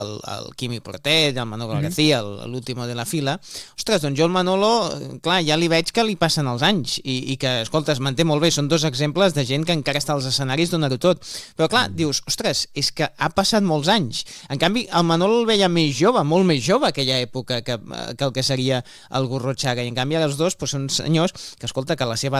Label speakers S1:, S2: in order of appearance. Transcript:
S1: el Quimi Portet, el Manolo García, l'último de la fila. Ostres, doncs jo el Manolo, clar, ja li veig que li passen els anys i que, escolta, es manté molt bé. Són dos exemples de gent que encara està als escenaris donant-ho tot. Però clar, dius, ostres, és que ha passat molts anys. En canvi, el Manolo el veia més jove, molt més jove aquella època que el que seria el Gurruchaga. I en canvi els dos són senyors que, escolta, que la seva